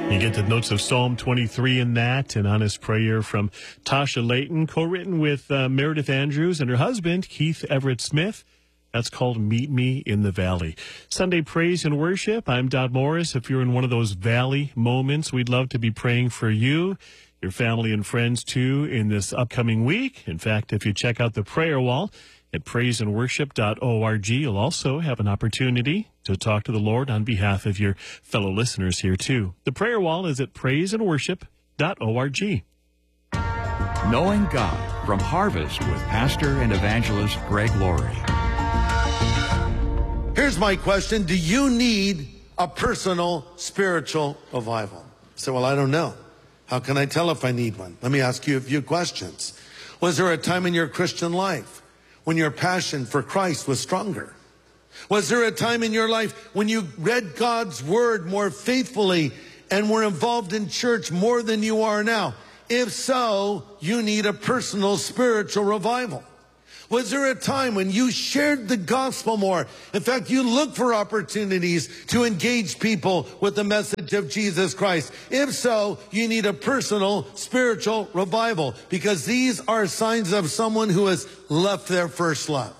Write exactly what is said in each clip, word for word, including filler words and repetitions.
You get the notes of Psalm twenty-three in that, an honest prayer from Tasha Layton, co-written with uh, Meredith Andrews and her husband, Keith Everett Smith. That's called Meet Me in the Valley. Sunday Praise and Worship. I'm Dodd Morris. If you're in one of those valley moments, we'd love to be praying for you, your family and friends too, in this upcoming week. In fact, if you check out the prayer wall at praise and worship dot org, you'll also have an opportunity to talk to the Lord on behalf of your fellow listeners here too. The prayer wall is at praise and worship dot org. Knowing God from Harvest with Pastor and Evangelist Greg Laurie. Here's my question. Do you need a personal spiritual revival? So, well, I don't know. How can I tell if I need one? Let me ask you a few questions. Was there a time in your Christian life when your passion for Christ was stronger? Was there a time in your life when you read God's word more faithfully and were involved in church more than you are now? If so, you need a personal spiritual revival. Was there a time when you shared the gospel more? In fact, you looked for opportunities to engage people with the message of Jesus Christ. If so, you need a personal spiritual revival, because these are signs of someone who has left their first love.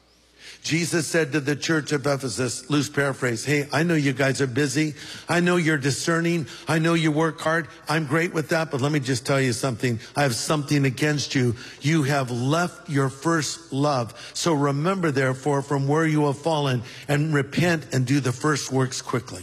Jesus said to the church of Ephesus, loose paraphrase, hey, I know you guys are busy. I know you're discerning. I know you work hard. I'm great with that, but let me just tell you something. I have something against you. You have left your first love. So remember, therefore, from where you have fallen, and repent and do the first works quickly.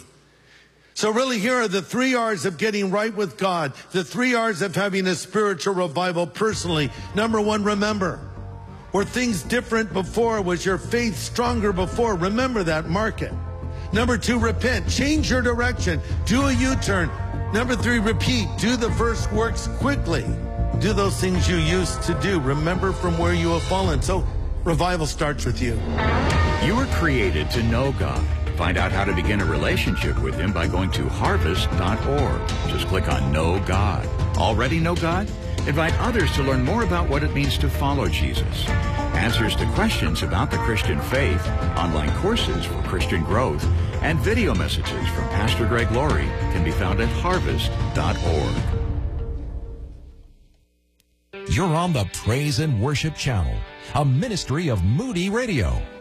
So really, here are the three R's of getting right with God. The three R's of having a spiritual revival personally. Number one, remember. Were things different before? Was your faith stronger before? Remember that, mark it. Number two, repent. Change your direction. Do a U-turn. Number three, repeat. Do the first works quickly. Do those things you used to do. Remember from where you have fallen. So revival starts with you. You were created to know God. Find out how to begin a relationship with Him by going to harvest dot org. Just click on Know God. Already know God? Invite others to learn more about what it means to follow Jesus. Answers to questions about the Christian faith, online courses for Christian growth, and video messages from Pastor Greg Laurie can be found at harvest dot org. You're on the Praise and Worship Channel, a ministry of Moody Radio.